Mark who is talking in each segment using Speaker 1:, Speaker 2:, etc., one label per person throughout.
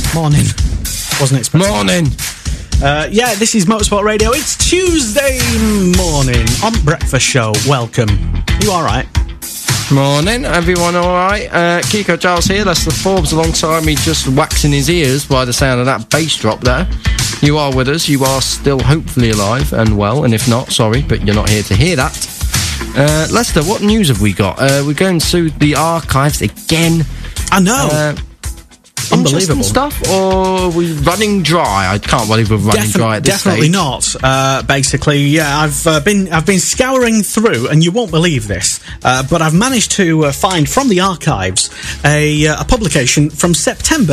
Speaker 1: Morning. Wasn't expecting.
Speaker 2: Morning.
Speaker 1: Yeah, this is Motorsport Radio. It's Tuesday morning on Breakfast Show. Welcome. You all right?
Speaker 2: Morning, everyone all right? Kiko Giles here, Lester Forbes alongside me, just waxing his ears by the sound of that bass drop there. You are with us, you are still hopefully alive and well, and if not, sorry, but you're not here to hear that. Lester, what news have we got? We're going through the archives again.
Speaker 1: I know.
Speaker 2: Unbelievable stuff, or are we running dry? I can't believe we're running dry at this
Speaker 1: definitely
Speaker 2: stage.
Speaker 1: Not. Basically, yeah, I've been scouring through, and you won't believe this, but I've managed to find from the archives a publication from September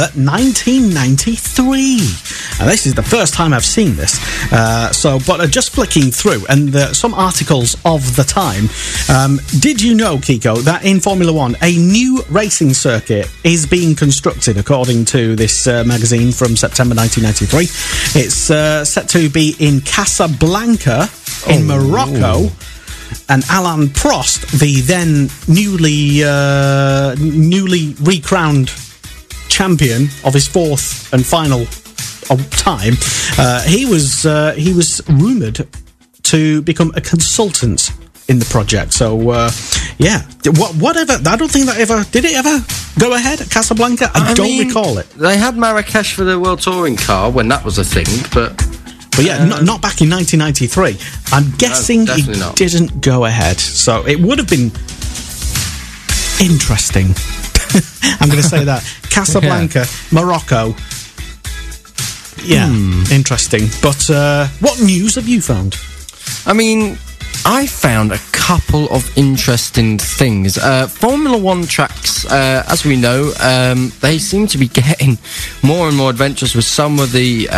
Speaker 1: 1993. And this is the first time I've seen this. But just flicking through, and some articles of the time. Did you know, Kiko, that in Formula One, a new racing circuit is being constructed, according to this magazine from September 1993. It's set to be in Casablanca in Morocco, and Alain Prost, the then newly recrowned champion of his fourth and final time, he was rumoured to become a consultant in the project. So, whatever. I don't think that did it ever go ahead at Casablanca? I don't recall it.
Speaker 2: They had Marrakesh for the World Touring Car when that was a thing, but
Speaker 1: yeah, not back in 1993. I'm guessing it didn't go ahead. So it would have been interesting. I'm going to say that. Casablanca, Morocco. Yeah, interesting. But what news have you found?
Speaker 2: I mean, I found a couple of interesting things. Formula One tracks, as we know, they seem to be getting more and more adventurous with some of the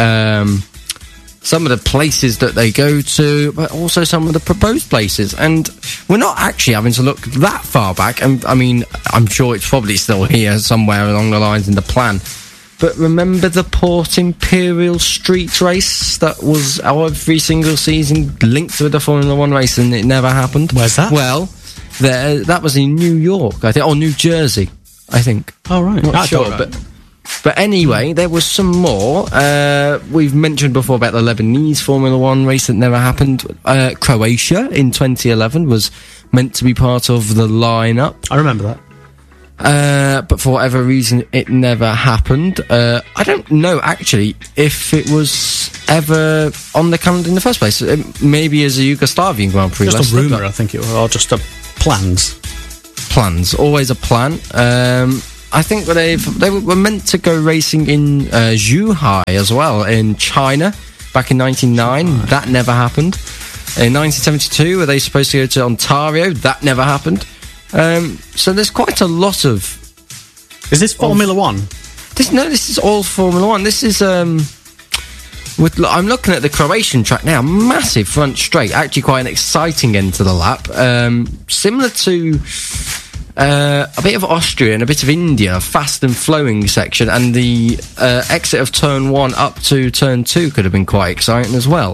Speaker 2: places that they go to, but also some of the proposed places. And we're not actually having to look that far back. And I mean, I'm sure it's probably still here somewhere along the lines in the plan. But remember the Port Imperial Street race that was every single season linked with the Formula One race, and it never happened?
Speaker 1: Where's that?
Speaker 2: Well, that was in New York, I think, or New Jersey, I think.
Speaker 1: Oh, right.
Speaker 2: Not sure, but anyway, there was some more. We've mentioned before about the Lebanese Formula One race that never happened. Croatia in 2011 was meant to be part of the lineup.
Speaker 1: I remember that.
Speaker 2: But for whatever reason, it never happened. I don't know, actually, if it was ever on the calendar in the first place. Maybe as a Yugoslavian Grand Prix.
Speaker 1: Just a rumour, I think it was, or just plans.
Speaker 2: Plans, always a plan. I think they were meant to go racing in Zhuhai as well, in China, back in 1999. That never happened. In 1972, were they supposed to go to Ontario? That never happened. So there's quite a lot of...
Speaker 1: Is this Formula One?
Speaker 2: This is all Formula One. This is... I'm looking at the Croatian track now. Massive front straight. Actually quite an exciting end to the lap. Similar to a bit of Austria and a bit of India. Fast and flowing section. And the exit of Turn 1 up to Turn 2 could have been quite exciting as well.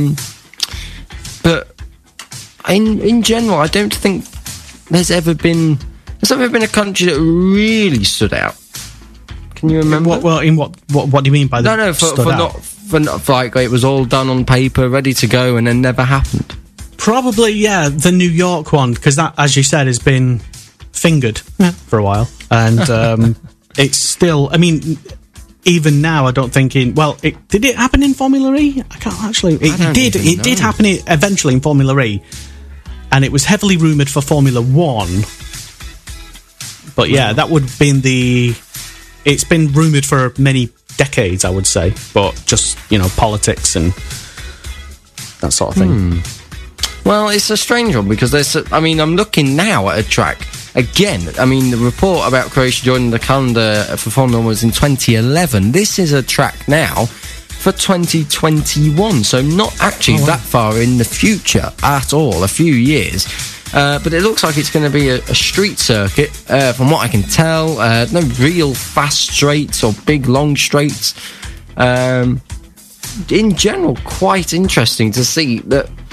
Speaker 2: But in general, I don't think... There's ever been a country that really stood out. Can you remember?
Speaker 1: What do you mean by that?
Speaker 2: No, for not like it was all done on paper, ready to go, and then never happened.
Speaker 1: Probably, yeah, the New York one, because that, as you said, has been fingered for a while, and it's still. I mean, even now, I don't think did it happen in Formula E? I can't actually. It did happen eventually in Formula E. And it was heavily rumoured for Formula 1. But yeah, that would have been it's been rumoured for many decades, I would say. But just, politics and that sort of thing.
Speaker 2: Well, it's a strange one because I'm looking now at a track. Again, the report about Croatia joining the calendar for Formula 1 was in 2011. This is a track now for 2021, so not actually that far in the future at all, a few years. But it looks like it's going to be a street circuit, from what I can tell. No real fast straights or big long straights. In general, quite interesting to see that,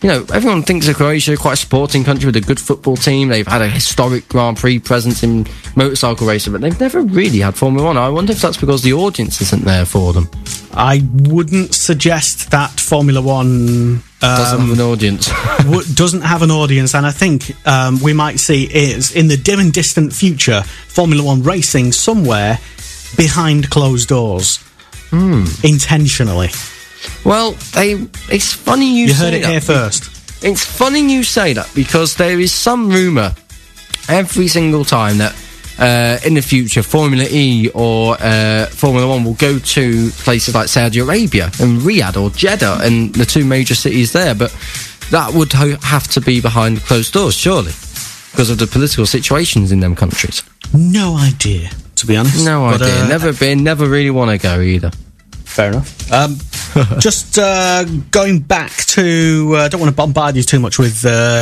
Speaker 2: everyone thinks of Croatia quite a sporting country with a good football team. They've had a historic Grand Prix presence in motorcycle racing, but they've never really had Formula 1. I wonder if that's because the audience isn't there for them.
Speaker 1: I wouldn't suggest that Formula 1
Speaker 2: doesn't have an audience.
Speaker 1: doesn't have an audience, and I think we might see is in the dim and distant future Formula 1 racing somewhere behind closed doors, intentionally.
Speaker 2: Well, it's funny you say
Speaker 1: heard it
Speaker 2: that.
Speaker 1: Here first.
Speaker 2: It's funny you say that because there is some rumour every single time that in the future Formula E or Formula 1 will go to places like Saudi Arabia and Riyadh or Jeddah and the two major cities there, but that would have to be behind closed doors, surely, because of the political situations in them countries.
Speaker 1: No idea, to be honest.
Speaker 2: No idea. Never been, never really want to go either.
Speaker 1: Fair enough. Just going back to... I don't want to bombard you too much with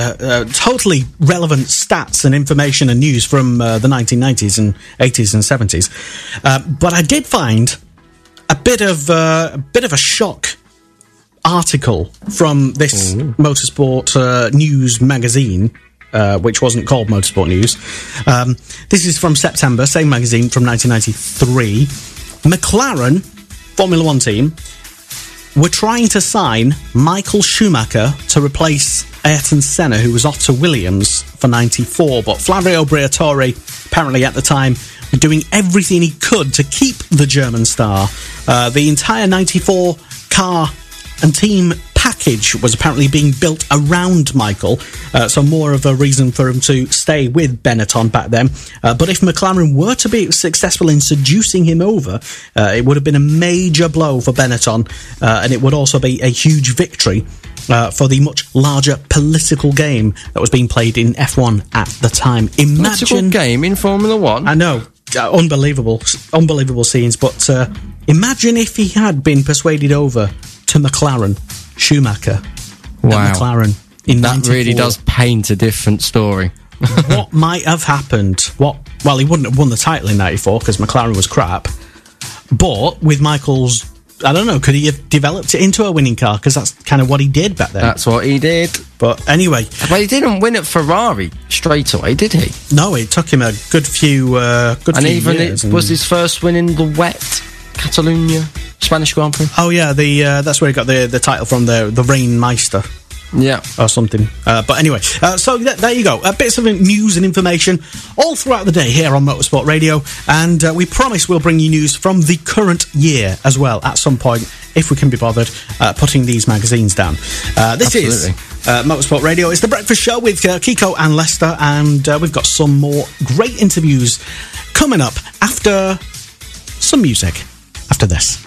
Speaker 1: totally relevant stats and information and news from the 1990s and 80s and 70s. But I did find a bit of a shock article from this Motorsport News magazine, which wasn't called Motorsport News. This is from September, same magazine from 1993. McLaren Formula 1 team were trying to sign Michael Schumacher to replace Ayrton Senna, who was off to Williams for 94. But Flavio Briatore, apparently at the time, were doing everything he could to keep the German star. The entire 94 car and team package was apparently being built around Michael, so more of a reason for him to stay with Benetton back then. But if McLaren were to be successful in seducing him over, it would have been a major blow for Benetton, and it would also be a huge victory for the much larger political game that was being played in F1 at the time.
Speaker 2: Political game in Formula 1?
Speaker 1: I know. Unbelievable scenes, but imagine if he had been persuaded over to McLaren, Schumacher,
Speaker 2: wow.
Speaker 1: McLaren in
Speaker 2: that
Speaker 1: 94.
Speaker 2: Really does paint a different story.
Speaker 1: What might have happened? Well, he wouldn't have won the title in 94 because McLaren was crap. But with Michael's, I don't know, could he have developed it into a winning car? Because that's kind of what he did back then.
Speaker 2: That's what he did.
Speaker 1: But anyway,
Speaker 2: but he didn't win at Ferrari straight away, did he?
Speaker 1: No, it took him a good few years.
Speaker 2: It was his first win in the wet Catalonia Spanish Grand Prix.
Speaker 1: Oh yeah, that's where he got the title from, the Rennmeister.
Speaker 2: Yeah.
Speaker 1: Or something. But anyway, so there you go. Bits of news and information all throughout the day here on Motorsport Radio. And we promise we'll bring you news from the current year as well at some point, if we can be bothered putting these magazines down. This
Speaker 2: Absolutely.
Speaker 1: is Motorsport Radio. It's the breakfast show with Kiko and Lester. And we've got some more great interviews coming up after some music. After this.